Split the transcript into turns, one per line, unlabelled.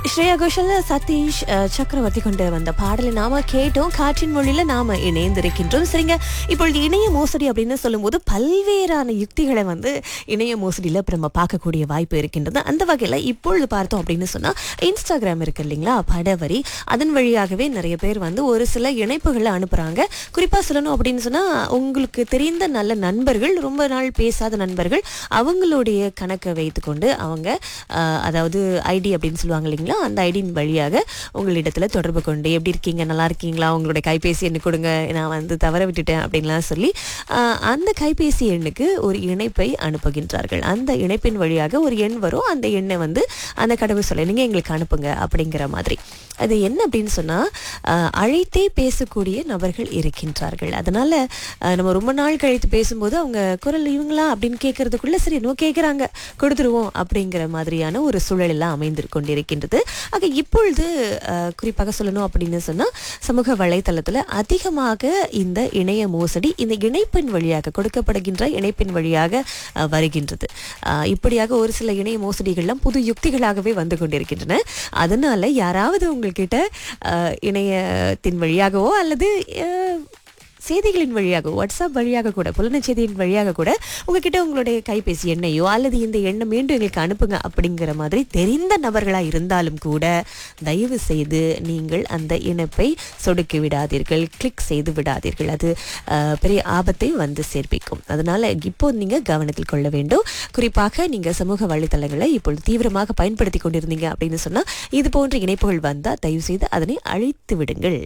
ஸ்ரேயா கோஷல், சதீஷ் சக்கரவர்த்தி கொண்டு வந்த பாடலை நாம கேட்டோம். காற்றின் மொழியில நாம இணைந்திருக்கின்றோம். சரிங்க, இப்பொழுது இணைய மோசடி அப்படின்னு சொல்லும்போது பல்வேறான யுக்திகளை இணைய மோசடியில நம்ம பார்க்கக்கூடிய வாய்ப்பு இருக்கின்றது. அந்த வகையில இப்பொழுது பார்த்தோம் அப்படின்னு சொன்னா இன்ஸ்டாகிராம் இருக்கு இல்லைங்களா, படவரி, அதன் வழியாகவே நிறைய பேர் ஒரு சில இணைப்புகளை அனுப்புறாங்க. குறிப்பா சொல்லணும் அப்படின்னு சொன்னா, உங்களுக்கு தெரிந்த நல்ல நண்பர்கள், ரொம்ப நாள் பேசாத நண்பர்கள், அவங்களுடைய கணக்கை வைத்துக்கொண்டு அவங்க அதாவது ஐடி அப்படின்னு சொல்லுவாங்க இல்லைங்களா, அந்த ஐடியின் வழியாக உங்களிடத்துல தொடர்பு கொண்டு எப்படி இருக்கீங்க, நல்லா இருக்கீங்களா, உங்களுடைய கைபேசி எண்ணு கொடுங்க, நான் தவற விட்டுட்டேன் அப்படின்லாம் சொல்லி அந்த கைபேசி எண்ணுக்கு ஒரு இணைப்பை அனுப்புகின்றார்கள். அந்த இணைப்பின் வழியாக ஒரு எண் வரும். அந்த எண்ணை அந்த கடவுள் சொல்ல நீங்க எங்களுக்கு அனுப்புங்க அப்படிங்கிற மாதிரி. அது என்ன அப்படின்னு சொன்னா, அழைத்தே பேசக்கூடிய நபர்கள் இருக்கின்றார்கள். அதனால நம்ம ரொம்ப நாள் கழித்து பேசும்போது அவங்க குரல் இவங்களா அப்படின்னு கேட்கறதுக்குள்ள சரி நோ கேட்குறாங்க கொடுத்துருவோம் அப்படிங்கிற மாதிரியான ஒரு சூழல் எல்லாம் அமைந்து கொண்டிருக்கின்றது. ஆக இப்பொழுது குறிப்பாக சொல்லணும் அப்படின்னு சொன்னா, சமூக வலைத்தளத்துல அதிகமாக இந்த இணைய மோசடி இந்த இணைப்பின் வழியாக கொடுக்கப்படுகின்ற இணைப்பின் வழியாக வருகின்றது. இப்படியாக ஒரு சில இணைய மோசடிகள்லாம் புது யுக்திகளாகவே வந்து கொண்டிருக்கின்றன. அதனால யாராவது உங்கள்கிட்ட இணையத்தின் வழியாகவோ அல்லது செய்திகளின் வழியாக, வாட்ஸ்அப் வழியாக கூட, புலன செய்தியின் வழியாக கூட உங்ககிட்ட உங்களுடைய கைபேசி எண்ணையோ அல்லது இந்த எண்ணை மீண்டும் எங்களுக்கு அனுப்புங்க அப்படிங்கிற மாதிரி தெரிந்த நபர்களாக இருந்தாலும் கூட தயவு செய்து நீங்கள் அந்த இணைப்பை சொடுக்கி விடாதீர்கள், கிளிக் செய்து விடாதீர்கள். அது பெரிய ஆபத்தை சேர்ப்பிக்கும். அதனால இப்போ நீங்க கவனத்தில் கொள்ள வேண்டும். குறிப்பாக நீங்க சமூக வலைத்தளங்களை இப்பொழுது தீவிரமாக பயன்படுத்தி கொண்டிருந்தீங்க அப்படின்னு சொன்னா, இது போன்ற இணைப்புகள் வந்தா தயவு செய்து அதனை அழித்து விடுங்கள்.